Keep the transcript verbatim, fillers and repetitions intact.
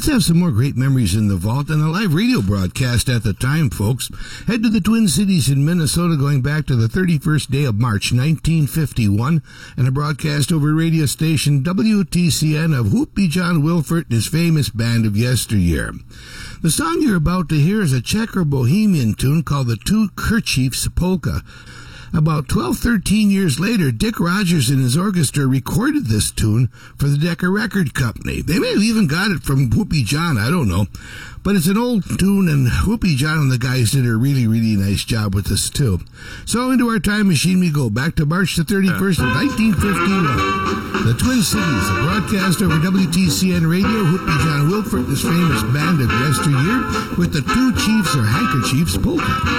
let's have some more great memories in the vault and a live radio broadcast at the time, folks. Head to the Twin Cities in Minnesota going back to the thirty-first day of March, nineteen fifty-one, and a broadcast over radio station W T C N of Whoopie John Wilford and his famous band of yesteryear. The song you're about to hear is a Checker Bohemian tune called the Two Kerchiefs Polka. About twelve, thirteen years later, Dick Rogers and his orchestra recorded this tune for the Decca Record Company. They may have even got it from Whoopie John, I don't know. But it's an old tune, and Whoopie John and the guys did a really, really nice job with this, too. So into our time machine we go, back to March the thirty-first of nineteen fifty-one. The Twin Cities, a broadcast over W T C N Radio, Whoopie John Wilford, his famous band of yesteryear, with the Two Chiefs or Handkerchiefs Polka.